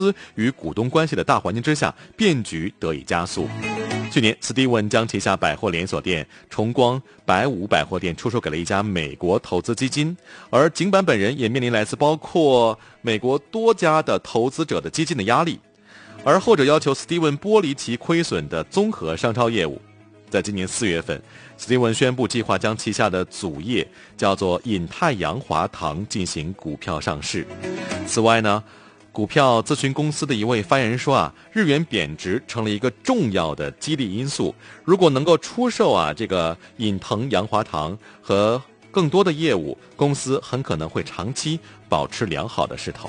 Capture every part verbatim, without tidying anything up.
与股东关系的大环境之下，变局得以加速。去年 Steven 将旗下百货连锁店崇光百五百货店出售给了一家美国投资基金，而井坂本人也面临来自包括美国多家的投资者的基金的压力，而后者要求 Steven 剥离其亏损的综合商超业务。在今年四月份 Steven 宣布计划将旗下的祖业叫做隐太阳华堂进行股票上市。此外呢，股票咨询公司的一位发言人说啊，日元贬值成了一个重要的激励因素。如果能够出售啊这个隐腾阳华堂和更多的业务，公司很可能会长期保持良好的势头。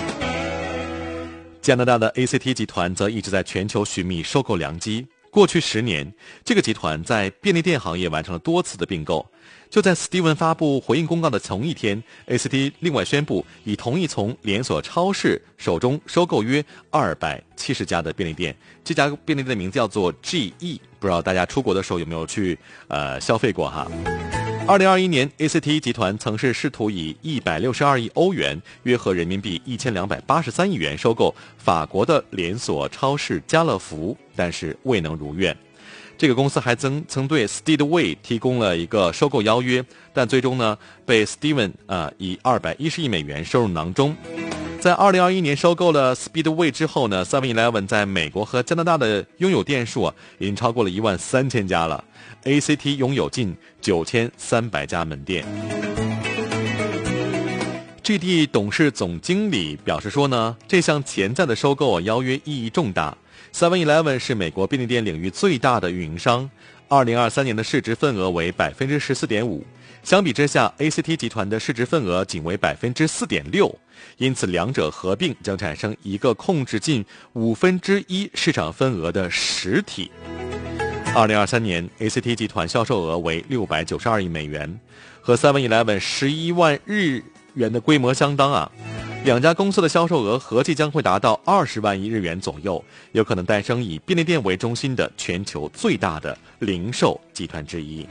加拿大的 A C T 集团则一直在全球寻觅收购良机。过去十年，这个集团在便利店行业完成了多次的并购。就在 Steven 发布回应公告的同一天 ，A C T 另外宣布已同意从连锁超市手中收购约二百七十家的便利店。这家便利店的名字叫做 G E， 不知道大家出国的时候有没有去呃消费过哈？二零二一年 ，A C T 集团曾是试图以一百六十二亿欧元（约合人民币一千两百八十三亿元）收购法国的连锁超市家乐福，但是未能如愿。这个公司还曾曾对 Speedway 提供了一个收购邀约，但最终呢被 Steven 啊、呃、以二百一十亿美元收入囊中。在二零二一年收购了 Speedway 之后呢 seven eleven 在美国和加拿大的拥有店数啊已经超过了一万三千家了。A C T 拥有近九千三百家门店。G D 董事总经理表示说呢，这项潜在的收购邀约意义重大。seven eleven 是美国便利店领域最大的运营商，二零二三年的市值份额为 百分之十四点五， 相比之下 A C T 集团的市值份额仅为 百分之四点六， 因此两者合并将产生一个控制近五分之一市场份额的实体。二零二三年 A C T 集团销售额为六百九十二亿美元，和 seven eleven 十一万日元的规模相当啊。两家公司的销售额合计将会达到二十万亿日元左右，有可能诞生以便利店为中心的全球最大的零售集团之一。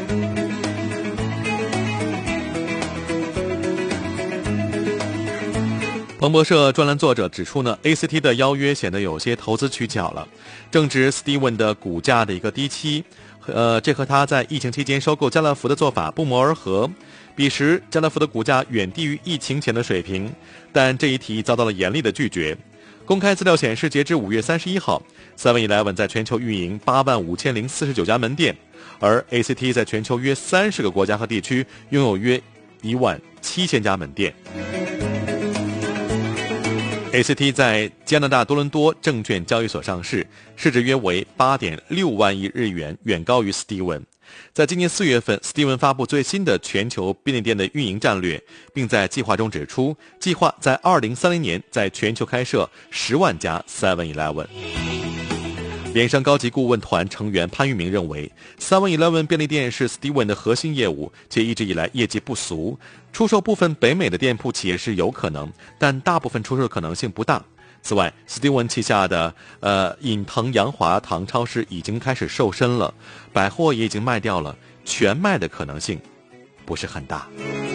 彭博社专栏作者指出呢 ，A C T 的邀约显得有些投资取巧了，正值 Steven 的股价的一个低期，呃，这和他在疫情期间收购家乐福的做法不谋而合。彼时，家乐福的股价远低于疫情前的水平，但这一提议遭到了严厉的拒绝。公开资料显示，截至五月三十一号 ，seven eleven 在全球运营八万五千零四十九家门店，而 A C T 在全球约三十个国家和地区拥有约一万七千家门店。A C T 在加拿大多伦多证券交易所上市，市值约为 八点六万亿日元，远高于 Steven。在今年四月份 ，Steven 发布最新的全球便利店的运营战略，并在计划中指出，计划在二零三零年在全球开设十万家 seven eleven。联商高级顾问团成员潘玉明认为 seven eleven 便利店是 Steven 的核心业务，且一直以来业绩不俗。出售部分北美的店铺企业是有可能，但大部分出售的可能性不大。此外 Steven 旗下的呃隐腾阳华堂超市已经开始瘦身了，百货也已经卖掉了，全卖的可能性不是很大。